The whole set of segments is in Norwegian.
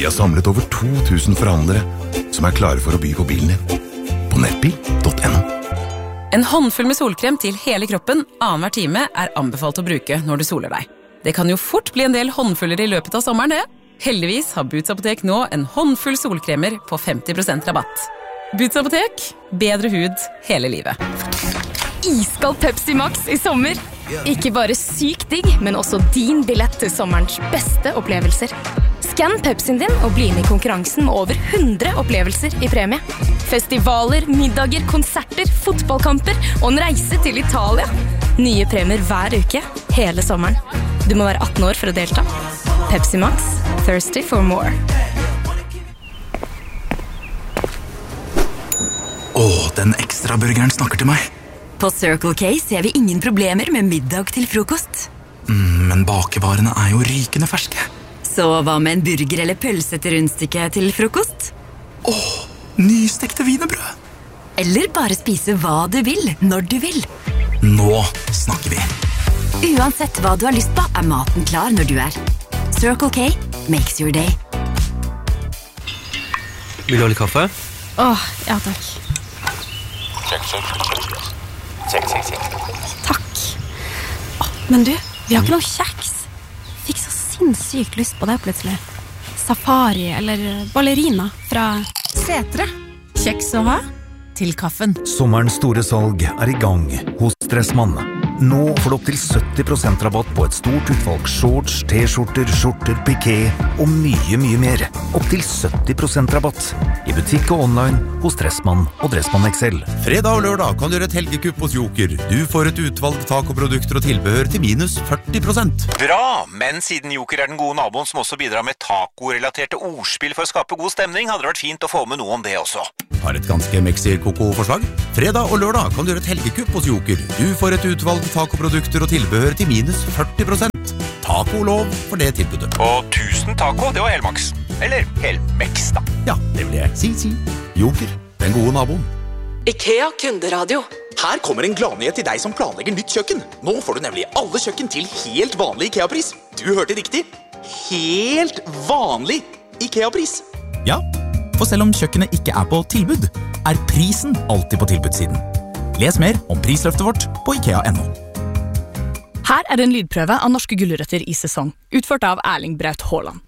Vi har samlet over 2000 forhandlere som klare for å by på bilen din. På nettbil.no. En håndfull med solkrem til hele kroppen annenhver time anbefalt å bruke når du soler deg. Det kan jo fort bli en del håndfuller i løpet av sommeren, det. Heldigvis har Boots Apotek nå en håndfull solkremer på 50% rabatt. Boots Apotek, bedre hud hele livet. Iskald Pepsi Max i sommer. Ikke bare sykt digg, men også din billett til sommerens beste opplevelser. Skann Pepsien din og bli med i konkurransen med over 100 opplevelser i premie. Festivaler, middager, konserter, fotballkamper og en reise til Italia. Nye premier hver uke, hele sommeren. Du må være 18 år for å delta. Pepsi Max, thirsty for more. Den ekstra burgeren snakker til meg. På Circle K ser vi ingen problemer med middag til frokost. Men bakevarene jo rykende ferske. Så hva med en burger eller pølse til rundstykke til frokost? Nystekte wienerbrød. Eller bare spise hva du vil, når du vil. Nå snakker vi. Uansett hva du har lyst på, maten klar når du Circle K makes your day. Vil du ha litt kaffe? Ja takk. Check. Takk. Men du, vi har ikke noe kjeks. Fikk så sinnssykt lyst på det plutselig. Safari eller ballerina fra Setre. Kjeks å ha til kaffen. Sommerens store salg i gang hos Dressmann. Nå får du opp til 70% rabatt på et stort utvalg shorts, t-skjorter, skjorter, piké og mye mer. Opp til 70% rabatt i butikk og online hos Dressmann og Dressmann XL. Fredag og lørdag kan du gjøre et helgekupp hos Joker. Du får et utvalg tacoprodukter og tilbehør til minus 40%. Bra, men siden Joker den gode naboen som også bidrar med taco-relaterte ordspill for å skape god stemning, hadde det vært fint å få med noe om det også. Har et ganske Mexi-Coco-forslag. Fredag og lørdag kan du gjøre et helgekupp hos Joker. Du får et utvalg tacoprodukter og tilbehør til minus 40%. Taco-lov for det tilbudet. Og 1000 taco, det var helmaks. Eller helmex da. Ja, det vil jeg si. Joker, den gode naboen. IKEA kunderadio. Her kommer en gladnyhet til deg som planlegger nytt kjøkken. Nå får du nemlig alle kjøkken til helt vanlig IKEA-pris. Du hørte riktig. Helt vanlig IKEA-pris. Ja, for selv om kjøkkenet ikke på tilbud, prisen alltid på tilbudssiden. Les mer om prisløftet vårt på IKEA.no. Her en lydprøve av norske gulrøtter i sesong, utført av Erling Braut Haaland.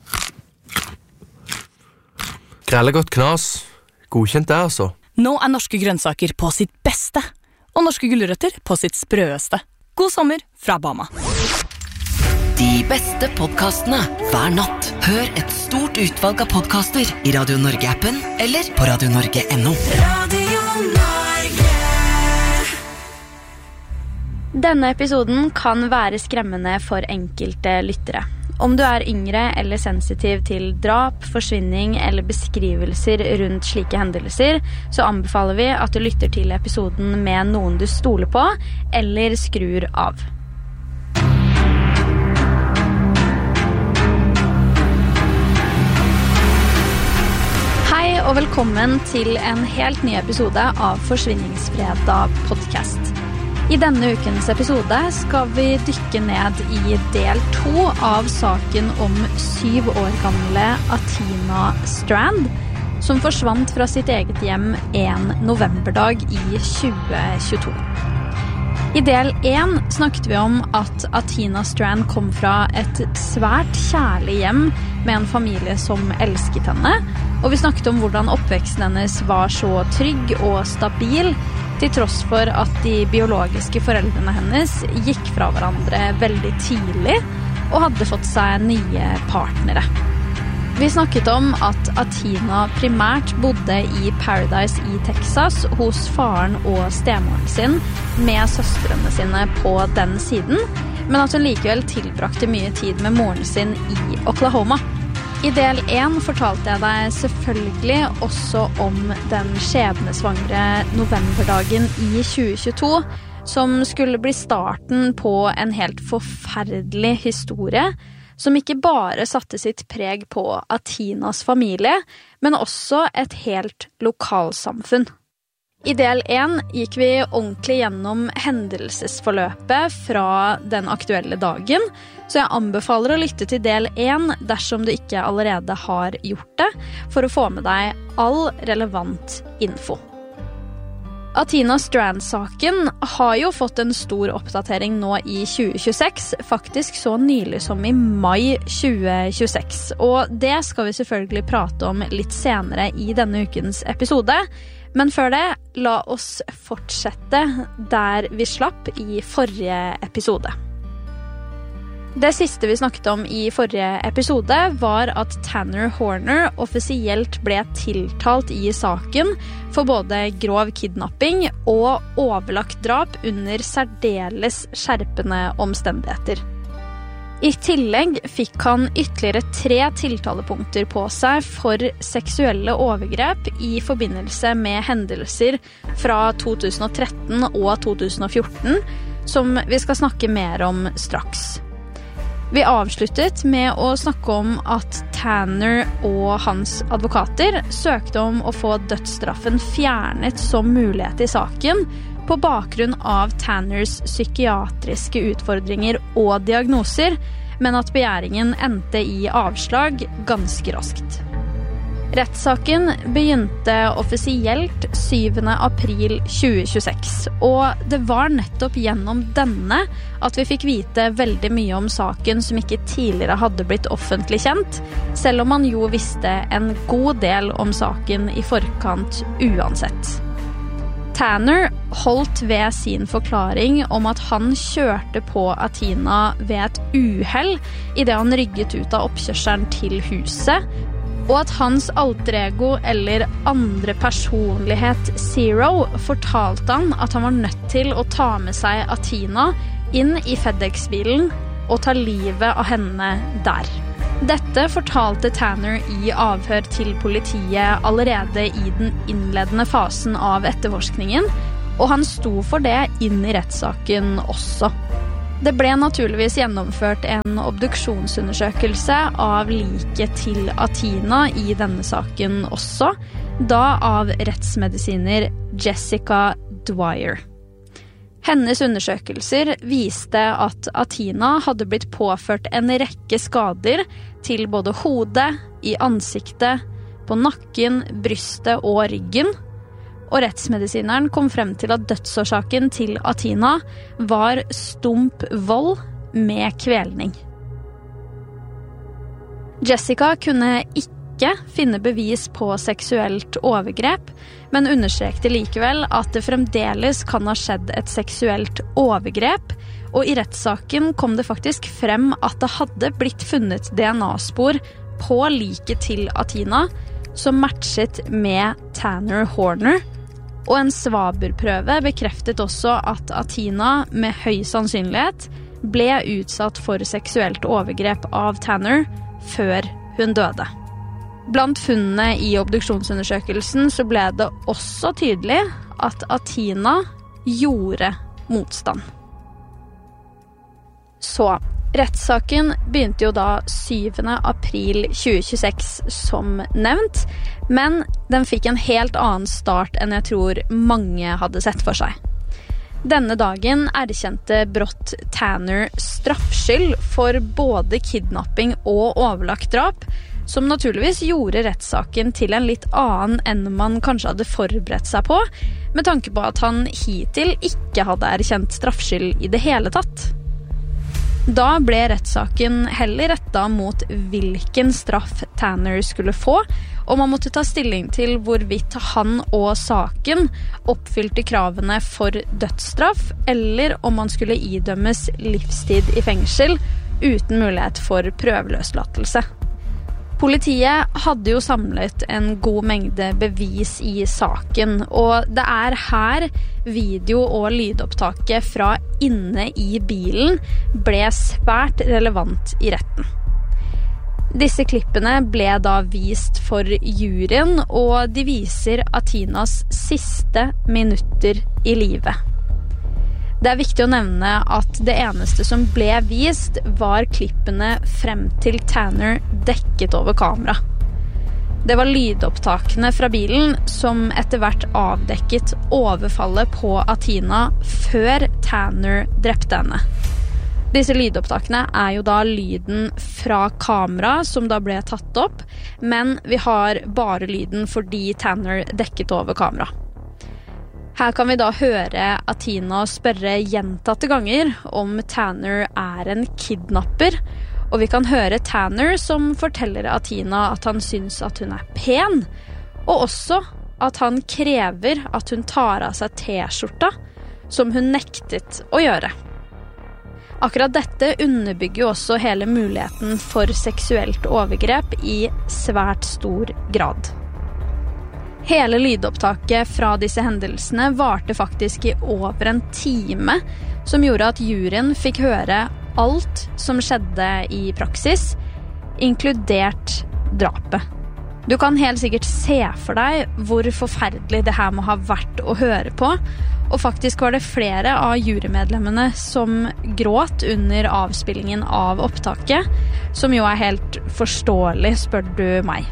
Grellegodt knas. Godkjent det, altså. Nå norske grønnsaker på sitt beste, og norske gulrøtter på sitt sprøeste. God sommer fra Bama. De beste podcastene hver natt. Hør et stort utvalg av podcaster i Radio Norge-appen eller på radionorge.no. Radio Norge. Denne episoden kan være skremmende for enkelte lyttere. Om du yngre eller sensitiv til drap, forsvinning eller beskrivelser rundt slike hendelser, så anbefaler vi at du lytter til episoden med noen du stoler på, eller skrur av. Hei og velkommen til en helt ny episode av Forsvinningsfredag podcast. I denne ukens episode skal vi dykke ned i del 2 av saken om 7 år gamle Athena Strand, som forsvant fra sitt eget hjem en novemberdag i 2022. I del 1 snakket vi om at Athena Strand kom fra et svært kjærlig hjem med en familie som elsket henne, og vi snakket om hvordan oppveksten hennes var så trygg og stabil, til tross for at de biologiske foreldrene hennes gikk fra hverandre veldig tidlig og hadde fått seg nye partnere. Vi snakket om at Athena primært bodde i Paradise i Texas hos faren og stemoren sin med søstrene sine på den siden, men at hun likevel tilbrakte mye tid med moren sin i Oklahoma. I del 1 fortalte jeg deg selvfølgelig også om den skjebnesvangre novemberdagen i 2022, som skulle bli starten på en helt forferdelig historie, som ikke bare satte sitt preg på Athenas familie, men også et helt lokalsamfunn. I del 1 gikk vi ordentlig gjennom hendelsesforløpet fra den aktuelle dagen, så jeg anbefaler å lytte til del 1 dersom du ikke allerede har gjort det, for å få med deg all relevant info. Athena Strand-saken har jo fått en stor oppdatering nå i 2026, faktisk så nylig som i mai 2026, og det skal vi selvfølgelig prate om litt senere i denne ukens episode. Men før det, la oss fortsette der vi slapp i forrige episode. Det siste vi snakket om i forrige episode var at Tanner Horner offisielt ble tiltalt i saken for både grov kidnapping og overlagt drap under særdeles skjerpende omstendigheter. I tillegg fikk han ytterligere 3 tiltalepunkter på seg for seksuelle overgrep i forbindelse med hendelser fra 2013 og 2014, som vi skal snakke mer om straks. Vi avsluttet med å snakke om at Tanner og hans advokater søkte om å få dødsstraffen fjernet som mulighet i saken, på bakgrunn av Tanners psykiatriske utfordringer og diagnoser, men at begjæringen endte i avslag ganske raskt. Rettssaken begynte offisielt 7. april 2026, og det var nettopp gjennom denne at vi fikk vite veldig mye om saken som ikke tidligere hadde blitt offentlig kjent, selv om man jo visste en god del om saken i forkant uansett. Tanner holdt ved sin forklaring om at han kjørte på Athena ved et uhell i det han rygget ut av oppkjørselen til huset, og at hans alter ego eller andre personlighet Zero fortalte han at han var nødt til å ta med seg Athena inn i FedEx-bilen og ta livet av henne der. Dette fortalte Tanner i avhør til politiet allerede i den innledende fasen av etterforskningen, og han sto for det inn i rettssaken også. Det ble naturligvis gjennomført en obduksjonsundersøkelse av liket til Athena i denne saken også, da av rettsmedisiner Jessica Dwyer. Hennes undersøkelser viste at Athena hadde blitt påført en rekke skader til både hodet, i ansiktet, på nakken, brystet og ryggen, og rettsmedisineren kom frem til at dødsårsaken til Athena var stump vold med kvelning. Jessica kunne ikke finne bevis på seksuelt overgrep, men understrekte likevel at det fremdeles kan ha skjedd et seksuelt overgrep, og i rettssaken kom det faktisk frem at det hadde blitt funnet DNA-spor på liket til Athena, som matchet med Tanner Horner, og en svaberprøve bekreftet også at Athena med høy sannsynlighet ble utsatt for seksuelt overgrep av Tanner før hun døde. Blant funnene i obduksjonsundersøkelsen så ble det også tydelig at Athena gjorde motstand. Så, rettssaken begynte jo da 7. april 2026 som nevnt, men den fikk en helt annen start enn jeg tror mange hadde sett for seg. Denne dagen erkjente brått Tanner straffskyld for både kidnapping og overlagt drap, som naturligvis gjorde rettssaken til en litt annen enn man kanskje hadde forberedt seg på, med tanke på at han hittil ikke hadde erkjent straffskyld i det hele tatt. Da ble rettssaken heller rettet mot hvilken straff Tanner skulle få, og man måtte ta stilling til hvorvidt han og saken oppfylte kravene for dødsstraff, eller om han skulle idømmes livstid i fengsel uten mulighet for prøveløslatelse. Politiet hadde jo samlet en god mengde bevis i saken, og det er her video- og lydopptaket fra inne i bilen ble svært relevant i retten. Disse klippene ble da vist for juryen, og de viser Athenas siste minutter i livet. Det er viktig å nevne at det eneste som ble vist var klippene frem til Tanner dekket over kamera. Det var lydopptakene fra bilen som etter hvert avdekket overfallet på Athena før Tanner drepte henne. Disse lydopptakene jo da lyden fra kamera som da ble tatt opp, men vi har bare lyden fordi Tanner dekket over kamera. Her kan vi da høre Athena spørre gjentatte ganger om Tanner en kidnapper, og vi kan høre Tanner som forteller Athena at han syns at hun pen, og også at han krever at hun tar av seg T-skjorta, som hun nektet å gjøre. Akkurat dette underbygger jo også hele muligheten for seksuelt overgrep i svært stor grad. Hele lydopptaket fra disse hendelsene varte faktisk i over en time, som gjorde at juryen fikk høre alt som skjedde i praksis, inkludert drapet. Du kan helt sikkert se for deg hvor forferdelig det her må ha vært å høre på, og faktisk var det flere av jurymedlemmene som gråt under avspillingen av opptaket, som jo helt forståelig, spør du meg.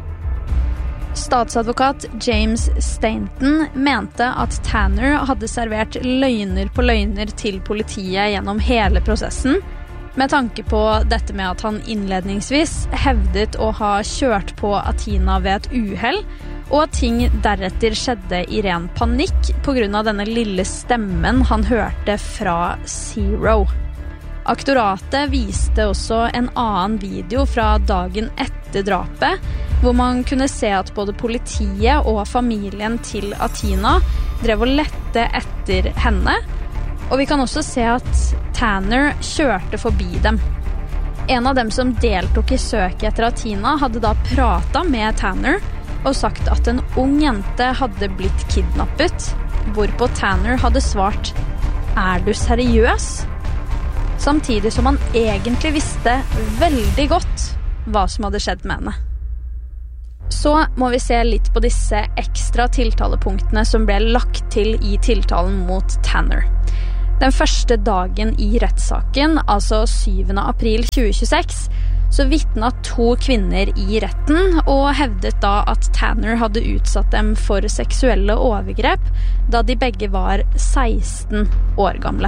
Statsadvokat James Stainton mente at Tanner hadde servert løgner på løgner til politiet gjennom hele prosessen, med tanke på dette med at han innledningsvis hevdet å ha kjørt på Athena ved et uhell, og at ting deretter skjedde i ren panikk på grunn av denne lille stemmen han hørte fra Zero. Aktoratet viste også en annen video fra dagen etter drapet, hvor man kunne se at både politiet og familien til Athena drev og lette etter henne, og vi kan også se at Tanner kjørte forbi dem. En av dem som deltok i søket etter Athena hadde da pratet med Tanner og sagt at en ung jente hadde blitt kidnappet, hvorpå Tanner hadde svart «Er du seriøs?» Samtidig som han egentlig visste veldig godt hva som hadde skjedd med henne. Så må vi se litt på disse ekstra tiltalepunktene som ble lagt til i tiltalen mot Tanner. Den første dagen i rettssaken, altså 7. april 2026, så vittnet 2 kvinner i retten og hevdet da at Tanner hadde utsatt dem for seksuelle overgrep da de begge var 16 år gamle.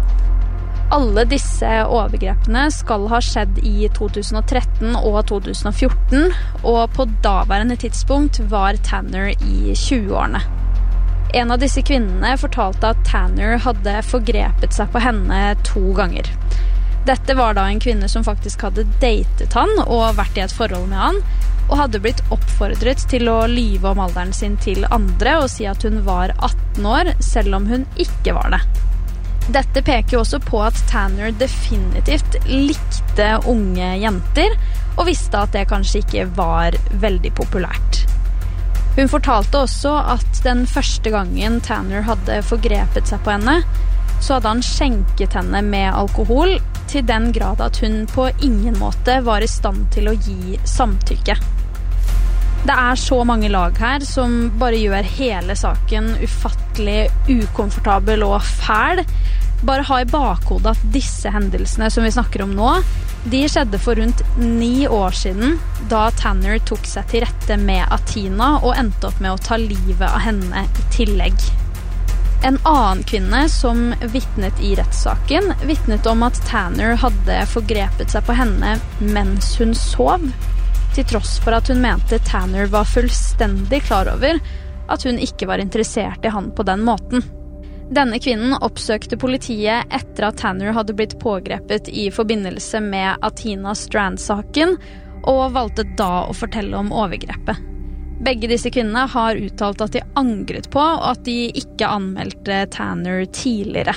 Alle disse overgrepene skal ha skjedd i 2013 og 2014, og på daværende tidspunkt var Tanner i 20-årene. En av disse kvinnene fortalte at Tanner hadde forgrepet seg på henne 2 ganger. Dette var da en kvinne som faktisk hadde datet han og vært i et forhold med han, og hadde blitt oppfordret til å lyve om alderen sin til andre og si at hun var 18 år, selv om hun ikke var det. Dette peker jo også på at Tanner definitivt likte unge jenter, og visste at det kanskje ikke var veldig populært. Hun fortalte også at den første gangen Tanner hadde forgrepet seg på henne, så hadde han skjenket henne med alkohol, til den grad at hun på ingen måte var i stand til å gi samtykke. Det så mange lag her som bare gjør hele saken ufattelig ukomfortabel og fæl. Bare ha i bakhodet at disse hendelsene som vi snakker om nå, de skjedde for rundt 9 år siden, da Tanner tok seg til rette med Athena og endte opp med å ta livet av henne i tillegg. En annen kvinne som vittnet i rettssaken, vittnet om at Tanner hadde forgrepet seg på henne mens hun sov, til tross for at hun mente Tanner var fullstendig klar over at hun ikke var interessert i han på den måten. Denne kvinnen oppsøkte politiet etter at Tanner hadde blitt pågrepet i forbindelse med Athena Strand-saken, og valgte da å fortelle om overgrepet. Begge disse kvinnene har uttalt at de angret på at de ikke anmeldte Tanner tidligere.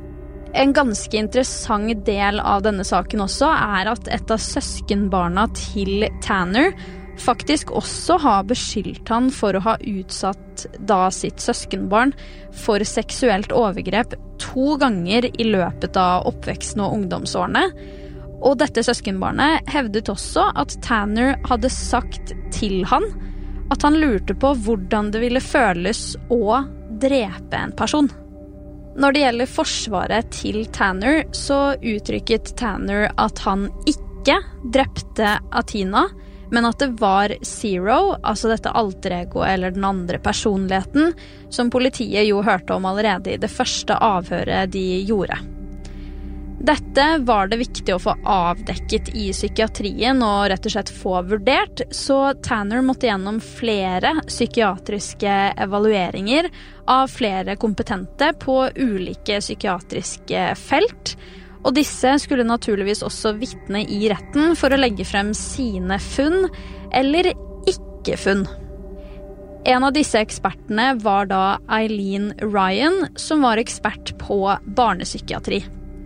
En ganske interessant del av denne saken også at et av søskenbarna til Tanner faktisk også har beskyldt han for å ha utsatt da sitt søskenbarn for seksuelt overgrep 2 ganger i løpet av oppveksten og ungdomsårene. Og dette søskenbarnet hevdet også at Tanner hadde sagt til han at han lurte på hvordan det ville føles å drepe en person. Når det gjelder forsvaret til Tanner, så uttrykket Tanner at han ikke drepte Athena, men at det var Zero, altså dette alteregoet eller den andre personligheten, som politiet jo hørte om allerede i det første avhøret de gjorde. Dette var det viktig å få avdekket i psykiatrien og rett og slett få vurdert, så Tanner måtte gjennom flere psykiatriske evalueringer av flere kompetente på ulike psykiatriske felt, og disse skulle naturligvis også vitne i retten for å legge frem sine funn eller ikke-funn. En av disse ekspertene var da Eileen Ryan, som var ekspert på barnepsykiatri.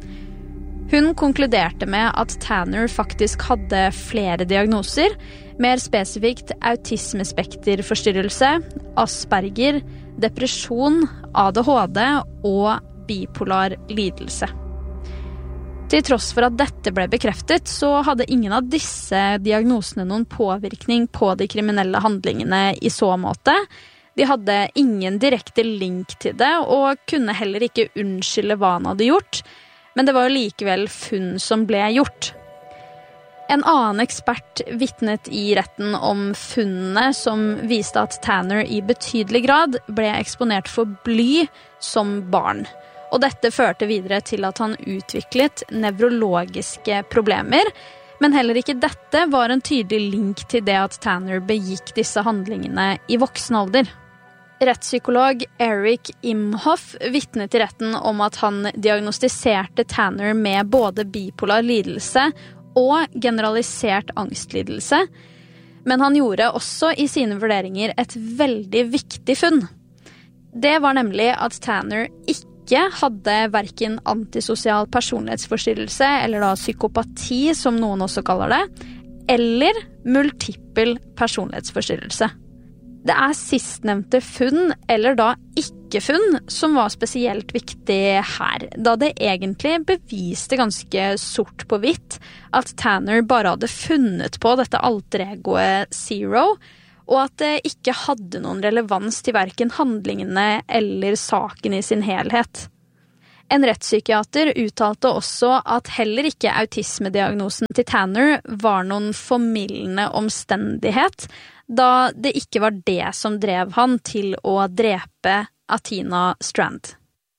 Hun konkluderte med at Tanner faktisk hadde flere diagnoser, mer spesifikt autismespekterforstyrrelse, Asperger, depresjon, ADHD og bipolar lidelse. Til tross for at dette ble bekreftet, så hadde ingen av disse diagnosene noen påvirkning på de kriminelle handlingene i så måte. De hadde ingen direkte link til det, og kunne heller ikke unnskylde hva han hadde gjort, men det var jo likevel funn som ble gjort. En annen ekspert vitnet i retten om funnene som viste at Tanner i betydelig grad ble eksponert for bly som barn. Og dette førte videre til at han utviklet nevrologiske problemer, men heller ikke dette var en tydelig link til det at Tanner begikk disse handlingene i voksen alder. Rettspsykolog Eric Imhoff vitnet i retten om at han diagnostiserte Tanner med både bipolar lidelse og generalisert angstlidelse, men han gjorde også i sine vurderinger et veldig viktig funn. Det var nemlig at Tanner ikke hadde hverken antisosial personlighetsforstyrrelse, eller da psykopati, som noen også kaller det, eller multiple personlighetsforstyrrelse. Det sistnevnte funn, eller da ikke-funn, som var spesielt viktig her, da det egentlig beviste ganske sort på hvitt at Tanner bare hadde funnet på dette alteregoet Zero, og at det ikke hadde noen relevans til hverken handlingene eller saken i sin helhet. En rettspsykiater uttalte også at heller ikke autismediagnosen til Tanner var noen formildende omstendighet, da det ikke var det som drev han til å drepe Athena Strand.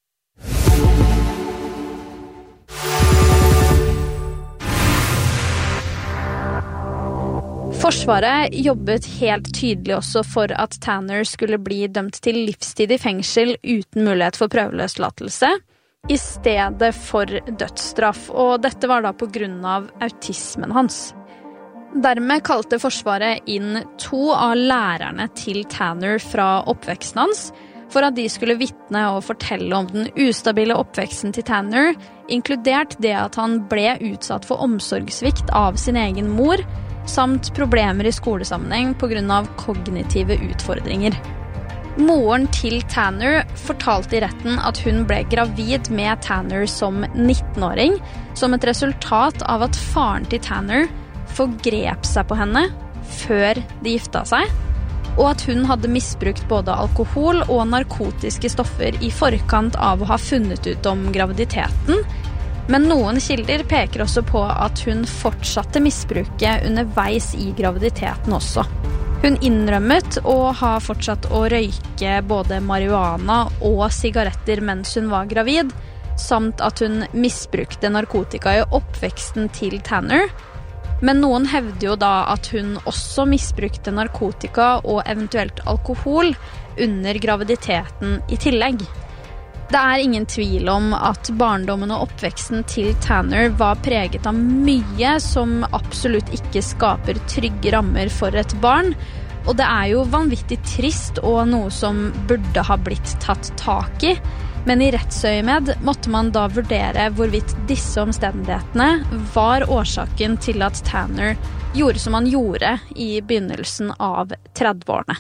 Forsvaret jobbet helt tydelig også for at Tanner skulle bli dømt til livstid i fengsel uten mulighet for prøveløslatelse, i stedet for dødsstraff, og dette var da på grunn av autismen hans. Dermed kalte Forsvaret inn 2 av lærerne til Tanner fra oppveksten hans, for at de skulle vitne og fortelle om den ustabile oppveksten til Tanner, inkludert det at han ble utsatt for omsorgssvikt av sin egen mor, samt problemer i skolesammenheng på grunn av kognitive utfordringer. Moren til Tanner fortalte i retten at hun ble gravid med Tanner som 19-åring, som et resultat av at faren til Tanner forgrep seg på henne før de gifta seg, og at hun hadde misbrukt både alkohol og narkotiske stoffer i forkant av å ha funnet ut om graviditeten, men noen kilder peker også på at hun fortsatte misbruket underveis i graviditeten også. Hun innrømmet å ha fortsatt å røyke både marihuana og sigaretter mens hun var gravid, samt at hun misbrukte narkotika i oppveksten til Tanner. Men noen hevder jo da at hun også misbrukte narkotika og eventuelt alkohol under graviditeten i tillegg. Det ingen tvil om at barndommen og oppveksten til Tanner var preget av mye som absolutt ikke skaper trygge rammer for et barn, og det jo vanvittig trist og noe som burde ha blitt tatt tak i, men i rettsøyemed måtte man da vurdere hvorvidt disse omstendighetene var årsaken til at Tanner gjorde som han gjorde i begynnelsen av 30-årene.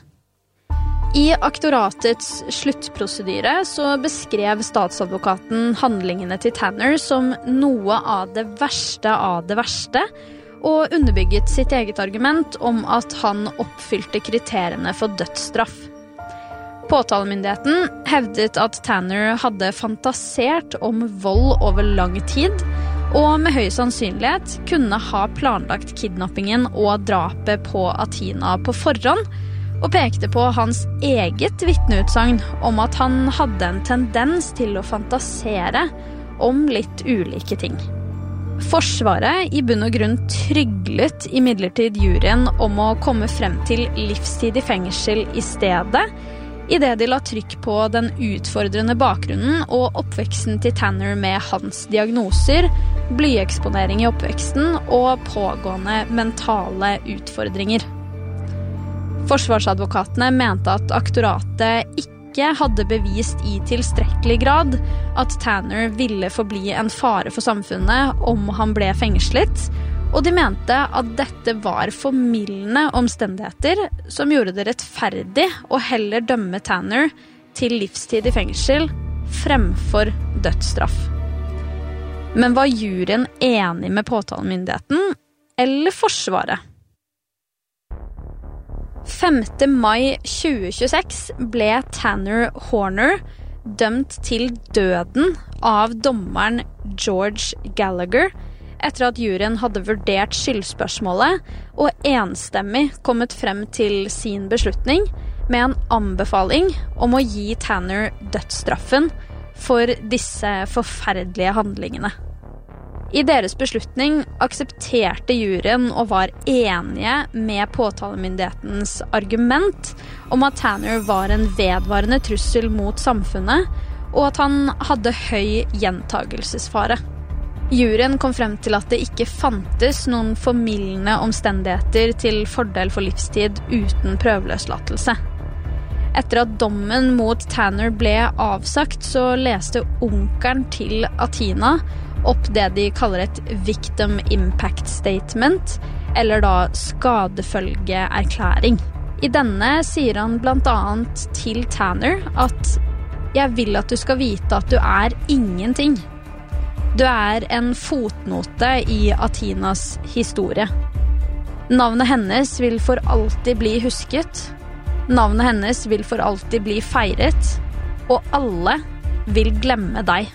I aktoratets sluttprosedyre så beskrev statsadvokaten handlingene til Tanner som noe av det verste, og underbygget sitt eget argument om at han oppfylte kriteriene for dødsstraff. Påtalemyndigheten hevdet at Tanner hadde fantasert om vold over lang tid, og med høy sannsynlighet kunne ha planlagt kidnappingen og drapet på Athena på forhånd, og pekte på hans eget vitneutsagn om at han hadde en tendens til å fantasere om litt ulike ting. Forsvaret i bunn og grunn tryglet imidlertid juryen om å komme frem til livstid i fengsel i stedet, i det de la trykk på den utfordrende bakgrunnen og oppveksten til Tanner med hans diagnoser, blyeksponering i oppveksten og pågående mentale utfordringer. Forsvarsadvokatene mente at aktoratet ikke hadde bevist i tilstrekkelig grad at Tanner ville forbli en fare for samfunnet om han ble fengslet, og de mente at dette var formildende omstendigheter som gjorde det rettferdig å heller dømme Tanner til livstid i fengsel fremfor dødsstraff. Men var juryen enig med påtalemyndigheten eller forsvaret? 5. mai 2026 ble Tanner Horner dømt til døden av dommeren George Gallagher etter at juryen hadde vurdert skyldspørsmålet og enstemmig kommet frem til sin beslutning med en anbefaling om å gi Tanner dødsstraffen for disse forferdelige handlingene. I deres beslutning aksepterte juryen og var enige med påtalemyndighetens argument om at Tanner var en vedvarende trussel mot samfunnet, og at han hadde høy gjentagelsesfare. Juryen kom frem til at det ikke fantes noen formildende omstendigheter til fordel for livstid uten prøveløslatelse. Etter at dommen mot Tanner ble avsagt, så leste onkelen til Athena opp det de kaller et victim impact statement, eller da skadefølgeerklæring. I denne sier han blant annet til Tanner at «Jeg vil at du skal vite at du er ingenting. Du er en fotnote i Athenas historie. Navnet hennes vil for alltid bli husket. Navnet hennes vil for alltid bli feiret. Og alle vil glemme deg.»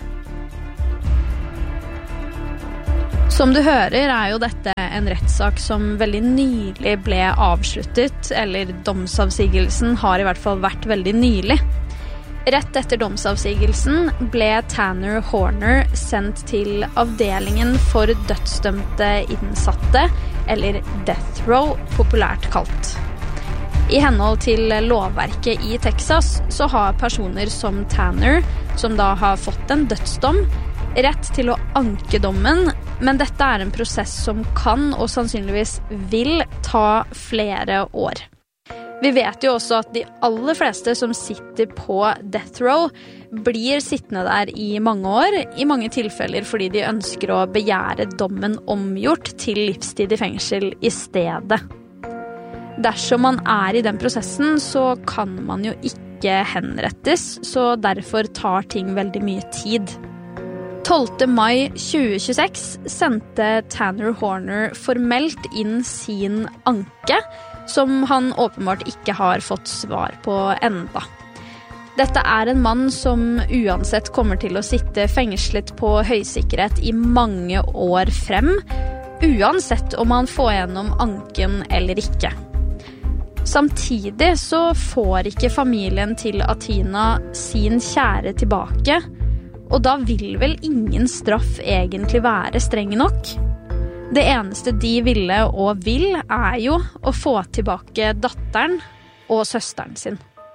Som du hører er jo dette en rettssak som veldig nylig ble avsluttet, eller domsavsigelsen har i hvert fall vært veldig nylig. Rett etter domsavsigelsen ble Tanner Horner sendt til avdelingen for dødsdømte innsatte, eller Death Row, populært kalt. I henhold til lovverket i Texas så har personer som Tanner, som da har fått en dødsdom, rett til å anke dommen, men dette er en prosess som kan og sannsynligvis vil ta flere år. Vi vet jo også at de aller fleste som sitter på Death Row blir sittende der i mange år, i mange tilfeller fordi de ønsker å begjære dommen omgjort til livstid i fengsel i stedet. Dersom man er i den prosessen, så kan man jo ikke henrettes, så derfor tar ting veldig mye tid. 12. mai 2026 sendte Tanner Horner formelt inn sin anke, som han åpenbart ikke har fått svar på enda. Dette er en mann som uansett kommer til å sitte fengslet på høysikkerhet i mange år frem, uansett om han får gjennom anken eller ikke. Samtidig så får ikke familien til Athena sin kjære tilbake, og da vil vel ingen straff egentlig være streng nok. Det eneste de ville og vil er jo å få tilbake datteren og søsteren sin.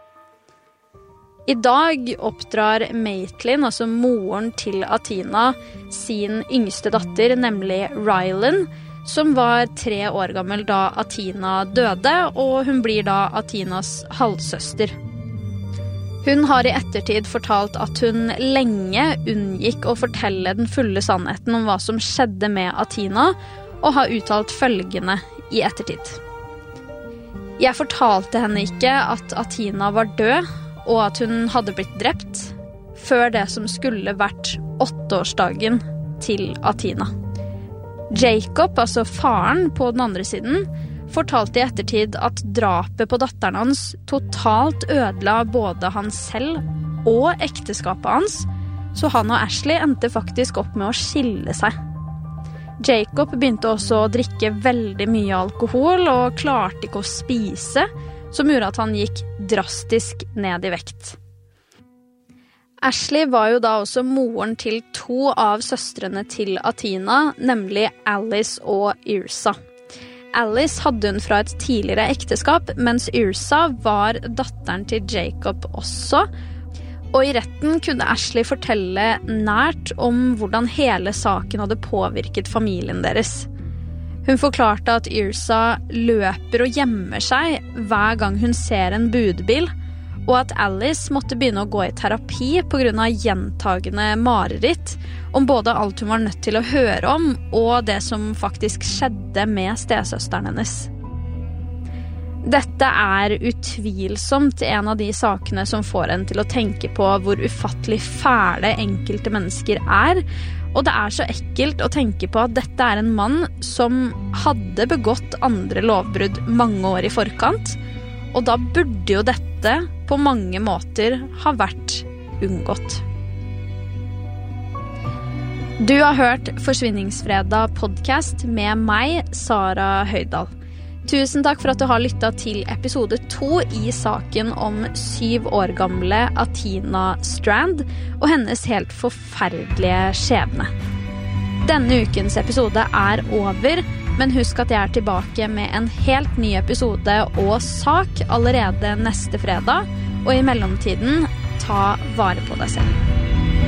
I dag oppdrar Maitland, altså moren til Athena, sin yngste datter, nemlig Rylan, som var 3 år gammel da Athena døde, og hun blir da Athenas halvsøster. Hun har i ettertid fortalt at hun lenge unngikk å fortelle den fulle sannheten om hva som skjedde med Athena, og har uttalt følgende i ettertid. Jeg fortalte henne ikke at Athena var død, og at hun hadde blitt drept, før det som skulle vært 8-årsdagen til Athena. Jacob, altså faren på den andre siden, fortalte i ettertid at drapet på datteren hans totalt ødela både han selv og ekteskapet hans, så han og Ashley endte faktisk opp med å skille seg. Jacob begynte også å drikke veldig mye alkohol og klarte ikke å spise, som gjorde at han gikk drastisk ned i vekt. Ashley var jo da også moren til 2 av søstrene til Athena, nemlig Alice og Yrsa. Alice hadde hun fra et tidligere ekteskap, mens Yrsa var datteren til Jacob også. Og i retten kunne Ashley fortelle nært om hvordan hele saken hadde påvirket familien deres. Hun forklarte at Yrsa løper og gjemmer seg hver gang hun ser en budbil, og at Alice måtte begynne å gå i terapi på grunn av gjentagende mareritt om både alt hun var nødt til å høre om, og det som faktisk skjedde med stesøsteren hennes. Dette utvilsomt en av de sakene som får en til å tenke på hvor ufattelig fæle enkelte mennesker og det så ekkelt å tenke på at dette en mann som hadde begått andre lovbrudd mange år i forkant, og da burde jo dette på mange måter ha vært unngått. Du har hørt Forsvinningsfredag podcast med meg, Sara Høydal. Tusen takk for at du har lyttet til episode 2 i saken om 7 år gamle Athena Strand og hennes helt forferdelige skjebne. Denne ukens episode over, men husk at jeg tilbake med en helt ny episode og sak allerede neste fredag, og i mellomtiden, ta vare på deg selv.